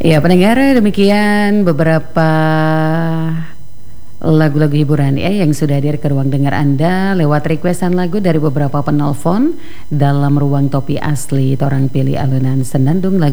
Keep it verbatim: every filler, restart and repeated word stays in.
Ya pendengar, demikian beberapa lagu-lagu hiburan ya yang sudah hadir ke ruang dengar Anda lewat requestan lagu dari beberapa penelpon dalam ruang Topi Asli. Torang pilih alunan senandung lagu